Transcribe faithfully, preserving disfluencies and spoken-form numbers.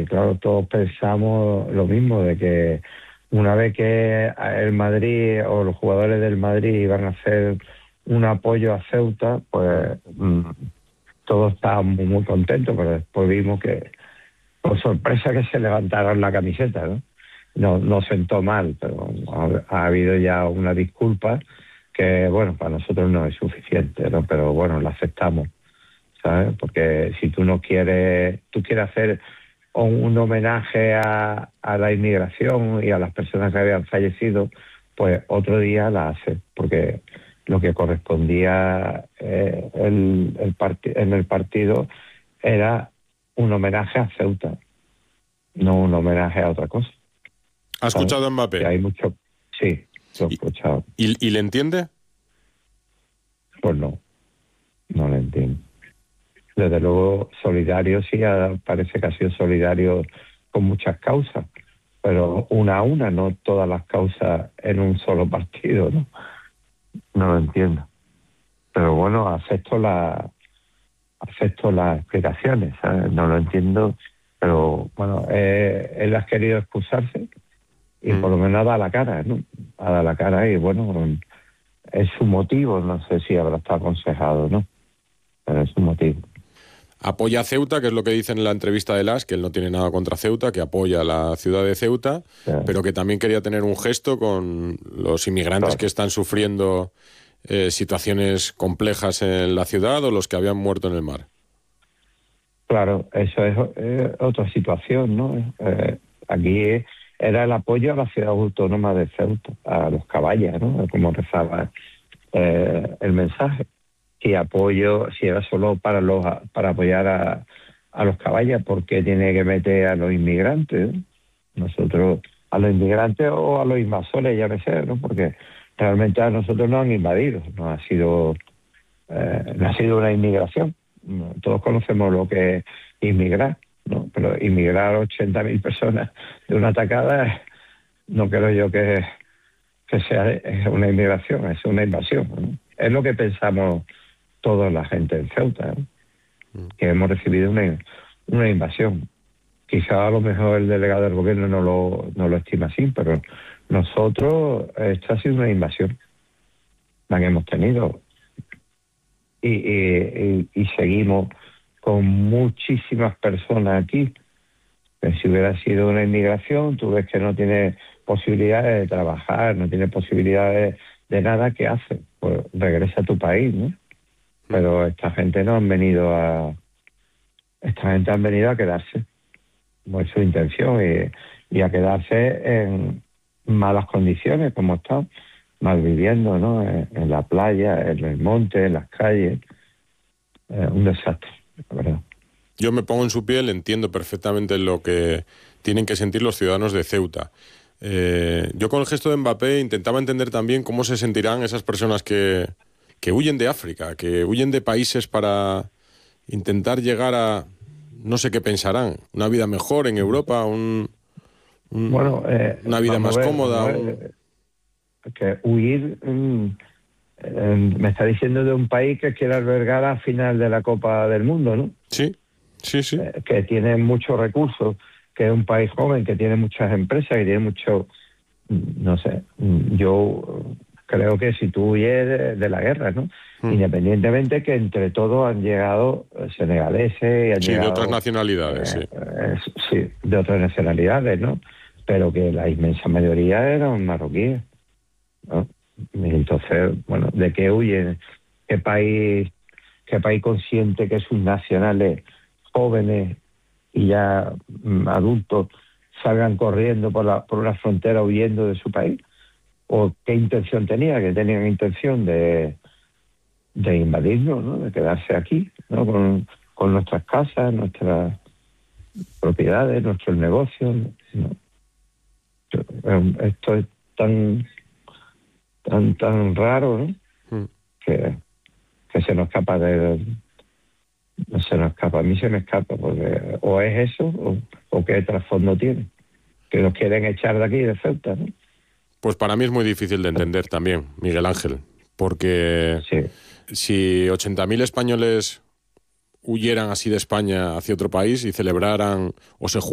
claro, todos pensamos lo mismo, de que una vez que el Madrid o los jugadores del Madrid iban a hacer un apoyo a Ceuta, pues mmm, todos estábamos muy, muy contentos, pero después vimos que, por sorpresa, que se levantaron la camiseta, ¿no? No, no sentó mal, pero ha, ha habido ya una disculpa que, bueno, para nosotros no es suficiente, ¿no? Pero bueno, la aceptamos, ¿sabes? Porque si tú no quieres, tú quieres hacer un, un homenaje a, a la inmigración y a las personas que habían fallecido, pues otro día la haces, porque lo que correspondía eh, el, el part- en el partido era un homenaje a Ceuta, no un homenaje a otra cosa. ¿Ha escuchado a Que Mbappé? hay mucho... Sí, lo he escuchado. ¿Y, y le entiende? Pues no, no lo entiendo. Desde luego, solidario sí, ha- parece que ha sido solidario con muchas causas, pero una a una, no todas las causas en un solo partido, ¿no? No lo entiendo. Pero bueno, acepto la acepto las explicaciones, ¿sabes? No lo entiendo, pero bueno, eh, él ha querido excusarse y Mm. por lo menos ha dado la cara, ¿no? Ha dado la cara y bueno, es su motivo, no sé si habrá estado aconsejado, ¿no? Pero es su motivo. Apoya a Ceuta, que es lo que dice en la entrevista de Las, que él no tiene nada contra Ceuta, que apoya a la ciudad de Ceuta, Sí. pero que también quería tener un gesto con los inmigrantes Claro. que están sufriendo eh, situaciones complejas en la ciudad o los que habían muerto en el mar. Claro, eso es eh, otra situación, ¿no? Eh, aquí era el apoyo a la ciudad autónoma de Ceuta, a los caballas, ¿no? Como rezaba eh, el mensaje. Si apoyo, si era solo para los para apoyar a, a los caballas, ¿por qué tiene que meter a los inmigrantes? ¿No? Nosotros, a los inmigrantes o a los invasores, ya me sé, ¿no? Porque realmente a nosotros nos han invadido, no ha sido, eh, no ha sido una inmigración. Todos conocemos lo que es inmigrar, ¿no? Pero inmigrar ochenta mil personas de una atacada, no creo yo que, que sea una inmigración, es una invasión, ¿no? Es lo que pensamos toda la gente en Ceuta, ¿no? Mm. Que hemos recibido una, una invasión. Quizá a lo mejor el delegado del gobierno no lo, no lo estima así, pero nosotros, esto ha sido una invasión, la que hemos tenido. Y, y, y, y seguimos con muchísimas personas aquí. Pero si hubiera sido una inmigración, tú ves que no tiene posibilidades de trabajar, no tiene posibilidades de nada, ¿qué hace? Pues regresa a tu país, ¿no? Pero esta gente no han venido a... Esta gente han venido a quedarse. No es su intención, y, y a quedarse en malas condiciones, como están, mal viviendo, ¿no? En, en la playa, en el monte, en las calles. Eh, un desastre, la verdad. Yo me pongo en su piel, entiendo perfectamente lo que tienen que sentir los ciudadanos de Ceuta. Eh, yo con el gesto de Mbappé intentaba entender también cómo se sentirán esas personas que, que huyen de África, que huyen de países para intentar llegar a, no sé qué pensarán, una vida mejor en Europa, un, un, bueno, eh, una vida más ver, cómoda. Ver, un... Que huir, mm, eh, me está diciendo de un país que quiere albergar a final de la Copa del Mundo, ¿no? Sí, sí, sí. Eh, que tiene muchos recursos, que es un país joven, que tiene muchas empresas, que tiene mucho, no sé, yo creo que si tú huyes de, de la guerra, ¿no? Hmm. Independientemente que entre todos han llegado senegaleses y han sí, llegado... de otras nacionalidades, eh, sí. Eh, sí, de otras nacionalidades, ¿no? Pero que la inmensa mayoría eran marroquíes, ¿no? Y entonces, bueno, ¿de qué huyen? ¿Qué país, qué país consciente que sus nacionales jóvenes y ya mm, adultos salgan corriendo por la por una frontera huyendo de su país? ¿O qué intención tenía? Que tenían intención de, de invadirnos, ¿no? De quedarse aquí, ¿no? Con, con nuestras casas, nuestras propiedades, nuestros negocios, ¿no? Esto es tan tan tan raro, ¿no? Mm. Que, que se nos escapa de... No se nos escapa, a mí se me escapa, porque o es eso o, o qué trasfondo tiene. Que nos quieren echar de aquí, de Ceuta, ¿no? Pues para mí es muy difícil de entender también, Miguel Ángel, porque sí. Si ochenta mil españoles huyeran así de España hacia otro país y celebraran o se